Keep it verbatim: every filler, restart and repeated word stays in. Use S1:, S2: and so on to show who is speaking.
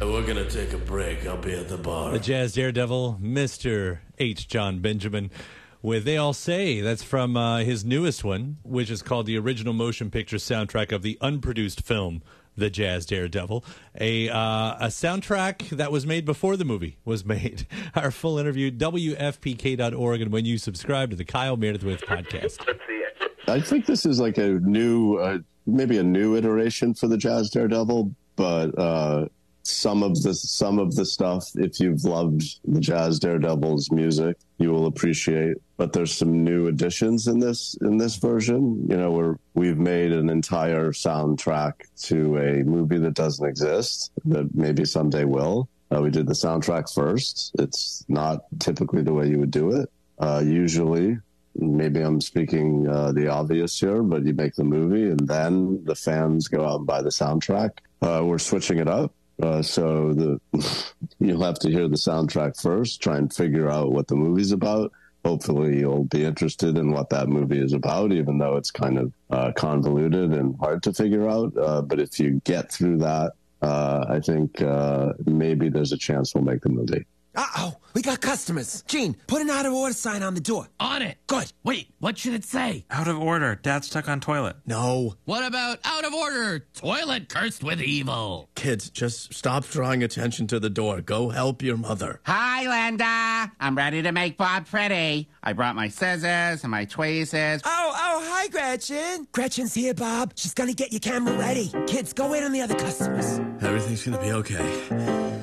S1: We're going to take a break. I'll be at the bar.
S2: The Jazz Daredevil, Mister H. John Benjamin, with They All Say. That's from uh, his newest one, which is called the original motion picture soundtrack of the unproduced film, The Jazz Daredevil. A, uh, a soundtrack that was made before the movie was made. Our full interview, W F P K dot org, and when you subscribe to the Kyle Meredith With podcast.
S3: I think this is like a new, uh, maybe a new iteration for the Jazz Daredevil, but uh, some of the some of the stuff, if you've loved the Jazz Daredevil's music, you will appreciate. But there's some new additions in this in this version. You know, where we've made an entire soundtrack to a movie that doesn't exist, that maybe someday will. Uh, we did the soundtrack first. It's not typically the way you would do it. Uh, usually, maybe I'm speaking uh, the obvious here, but you make the movie and then the fans go out and buy the soundtrack. Uh, we're switching it up. Uh, so the you'll have to hear the soundtrack first, try and figure out what the movie's about. Hopefully you'll be interested in what that movie is about, even though it's kind of uh, convoluted and hard to figure out. Uh, but if you get through that, uh, I think uh, maybe there's a chance we'll make the movie.
S4: Uh-oh, we got customers. Gene, put an out of order sign on the door.
S5: On it.
S4: Good.
S5: Wait, what should it say?
S6: Out of order. Dad's stuck on toilet.
S4: No.
S5: What about out of order? Toilet cursed with evil.
S1: Kids, just stop drawing attention to the door. Go help your mother.
S7: Hi, Linda. I'm ready to make Bob pretty. I brought my scissors and my tweezers.
S4: Oh, oh, hi, Gretchen. Gretchen's here, Bob. She's gonna get your camera ready. Kids, go wait on the other customers.
S1: Everything's going to be okay.